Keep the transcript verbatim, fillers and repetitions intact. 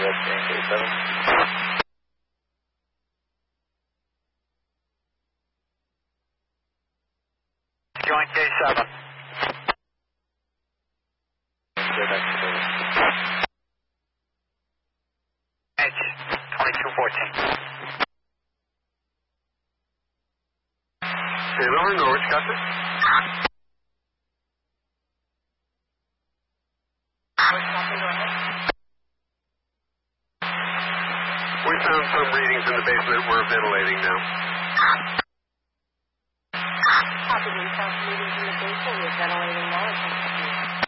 J seven. Joint J seven. Go back to the H twenty-two fourteen. Taylor, Norwich, Custer. We found some readings in the basement. We're ventilating now.